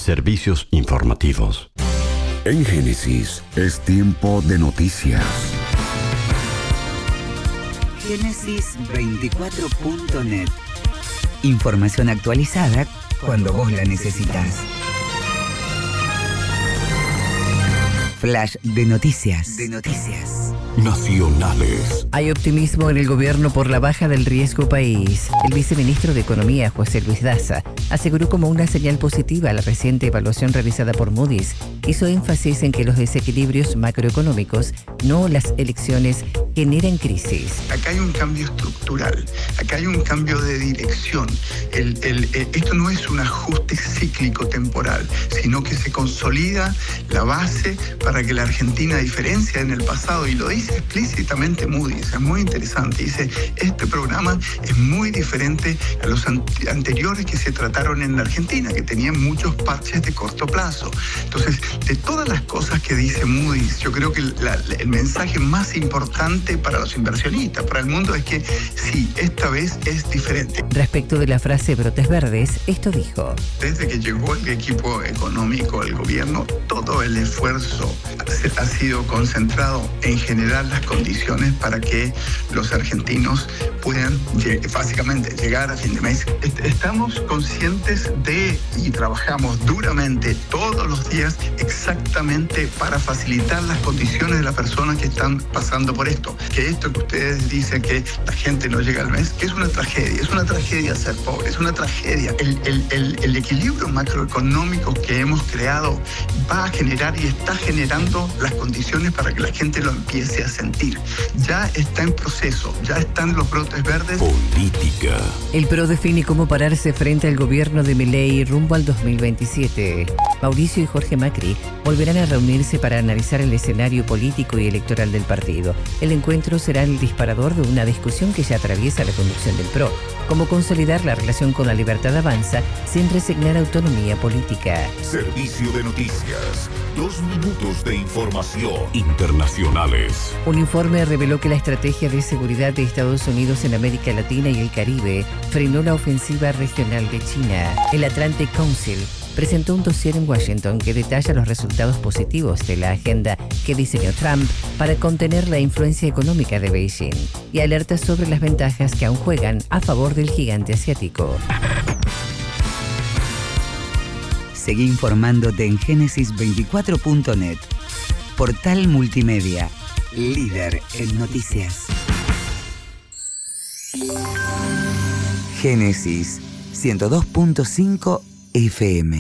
Servicios informativos. En Génesis es tiempo de noticias. Génesis24.net. Información actualizada cuando vos la necesitas. Flash de noticias. Nacionales. Hay optimismo en el gobierno por la baja del riesgo país. El viceministro de Economía, José Luis Daza, aseguró como una señal positiva la reciente evaluación realizada por Moody's. Hizo énfasis en que los desequilibrios macroeconómicos, no las elecciones, generan crisis. Acá hay un cambio estructural, acá hay un cambio de dirección. Esto no es un ajuste cíclico temporal, sino que se consolida la base para que la Argentina, a diferencia en el pasado, y lo dice explícitamente Moody's, es muy interesante, dice, este programa es muy diferente a los anteriores que se trataron en la Argentina, que tenían muchos parches de corto plazo. Entonces, de todas las cosas que dice Moody's, yo creo que el mensaje más importante para los inversionistas, para el mundo, es que sí, esta vez es diferente. Respecto de la frase brotes verdes, esto dijo: desde que llegó el equipo económico al gobierno, todo el esfuerzo ha sido concentrado en generar las condiciones para que los argentinos puedan básicamente llegar a fin de mes. Estamos conscientes de y trabajamos duramente todos los días exactamente para facilitar las condiciones de las personas que están pasando por esto. Que esto que ustedes dicen que la gente no llega al mes, que es una tragedia ser pobre, es una tragedia. El equilibrio macroeconómico que hemos creado va a generar y está generando las condiciones para que la gente lo empiece a sentir. Ya está en proceso, ya están los brotes verdes. Política. El PRO define cómo pararse frente al gobierno de Milei rumbo al 2027. Mauricio y Jorge Macri volverán a reunirse para analizar el escenario político y electoral del partido. El encuentro será el disparador de una discusión que ya atraviesa la conducción del PRO, cómo consolidar la relación con La Libertad Avanza sin resignar autonomía política. Servicio de noticias. 2 minutos de información. Internacionales. Un informe reveló que la estrategia de seguridad de Estados Unidos en América Latina y el Caribe frenó la ofensiva regional de China. El Atlantic Council presentó un dossier en Washington que detalla los resultados positivos de la agenda que diseñó Trump para contener la influencia económica de Beijing y alerta sobre las ventajas que aún juegan a favor del gigante asiático. Seguí informándote en Génesis24.net. Portal multimedia, líder en noticias. Génesis 102.5 FM.